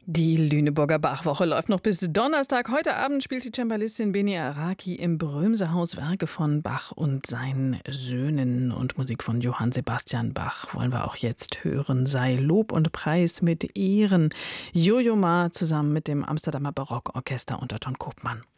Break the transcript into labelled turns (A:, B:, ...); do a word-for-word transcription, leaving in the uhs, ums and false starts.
A: Die Lüneburger Bachwoche läuft noch bis Donnerstag. Heute Abend spielt die Cembalistin Beni Araki im Brömsehaus Werke von Bach und seinen Söhnen und Musik von Johann Sebastian Bach. Wollen wir auch jetzt hören. Sei Lob und Preis mit Ehren. Jojo Ma zusammen mit dem Amsterdamer Barockorchester unter Ton Koopman.